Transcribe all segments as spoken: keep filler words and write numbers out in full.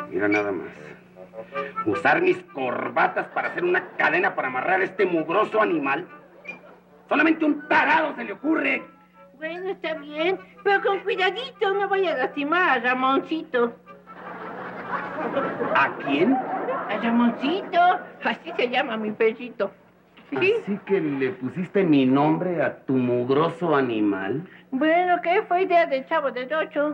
Mira nada más. Usar mis corbatas para hacer una cadena para amarrar a este mugroso animal. Solamente un tarado se le ocurre. Bueno, está bien, pero con cuidadito, no vaya a lastimar a Ramoncito. ¿A quién? A Ramoncito, así se llama mi perrito. ¿Sí? Así que le pusiste mi nombre a tu mugroso animal. Bueno, ¿qué fue idea del Chavo del Ocho?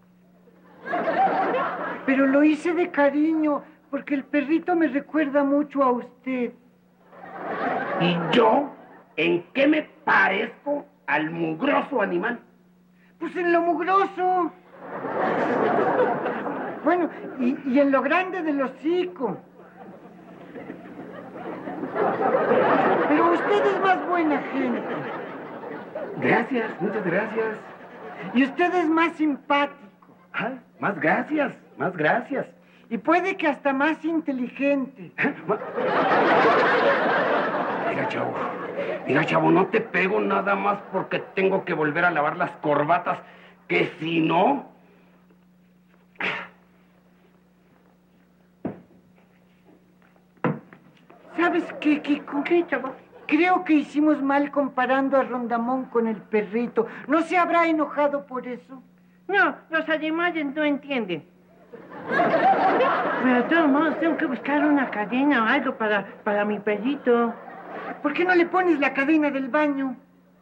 Pero lo hice de cariño, porque el perrito me recuerda mucho a usted. ¿Y yo? ¿En qué me parezco al mugroso animal? Pues en lo mugroso. Bueno, y, y en lo grande del hocico. Pero usted es más buena gente. Gracias, muchas gracias. Y usted es más simpático. Ah, más gracias, más gracias. Y puede que hasta más inteligente. Mira, chavo. Mira, chavo, no te pego nada más porque tengo que volver a lavar las corbatas, que si no... ¿Sabes qué, Kiko? ¿Qué, chavo? Creo que hicimos mal comparando a Rondamón con el perrito. ¿No se habrá enojado por eso? No, los animales no entienden. Pero de todos modos tengo que buscar una cadena o algo para, para mi perrito. ¿Por qué no le pones la cadena del baño?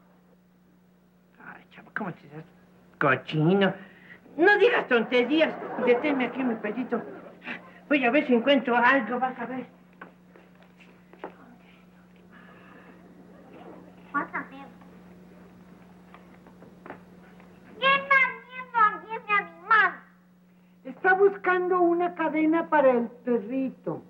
Ay, chavo, ¿cómo te das cochino? No digas tonterías. Deténme aquí, mi perrito. Voy a ver si encuentro algo, vas a ver. Vas a ver. ¿Quién está viendo a ese animal? Está buscando una cadena para el perrito.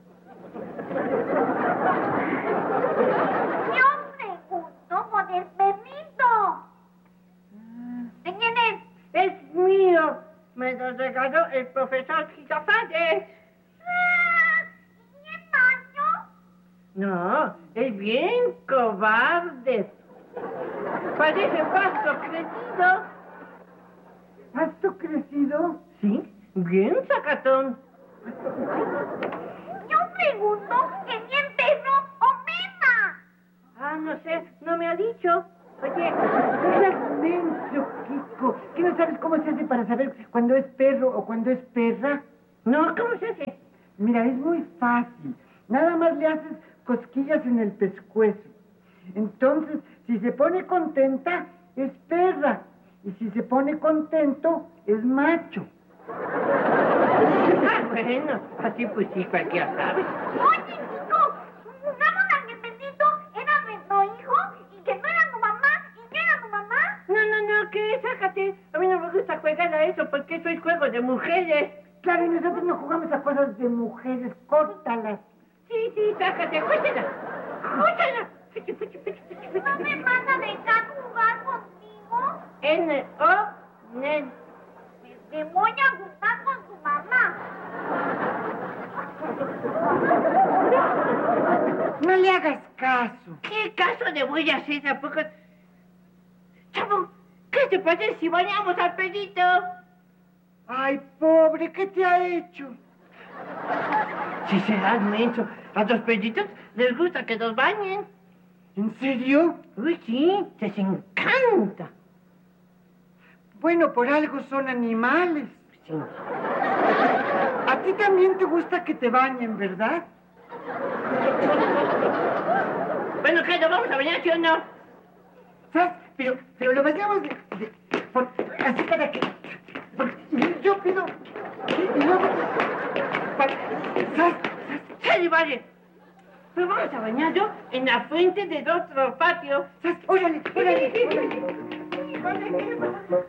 Yo pregunto por el perrito. ¿De quién es? Es mío. Me lo regaló el profesor Gigafades. Ah, ¿y es macho? No, es bien cobarde. Parece pasto crecido. ¿Pasto crecido? Sí, bien sacatón. Yo pregunto que si es perro o mena. Ah, no sé, no me ha dicho. Oye, Eres menso, Kiko. ¿Qué no sabes cómo se hace para saber cuándo es perro o cuándo es perra? no, ¿cómo se hace? Mira, es muy fácil. Nada más le haces cosquillas en el pescuezo. Entonces, si se pone contenta, es perra. Y si se pone contento, es macho. Ah, bueno, así pues sí, cualquiera sabe. Oye, Kiko, jugamos a que el perrito era nuestro hijo y que no era tu mamá y yo era tu mamá. No, no, no, ¿qué? Sácate. A mí no me gusta jugar a eso porque eso es juego de mujeres. Claro, y nosotros no jugamos a cosas de mujeres. Córtalas. Sí, sí, sácate, acuérdala. Acuérdala. ¿No me vas a dejar jugar contigo? N, O, N. Me voy a juntar con tu mamá. No le hagas caso. ¿Qué caso le voy a hacer a poco? Chavo, ¿qué te parece si bañamos al perrito? Ay, pobre, ¿qué te ha hecho? Si serás menso, a los perritos les gusta que los bañen. ¿En serio? Uy, sí, les encanta. Bueno, por algo son animales. Sí. A ti también te gusta que te bañen, ¿verdad? Bueno, ¿qué? ¿Nos vamos a bañar, sí o no? ¿Sabes? Pero, pero lo bañamos de, de- por- así para que... por- y yo pido... Y, y luego... para- ¿sabes? Sí, vale. Pero vamos a bañarlo en la fuente del otro patio. ¿Sabes? Órale, órale, órale. Vale,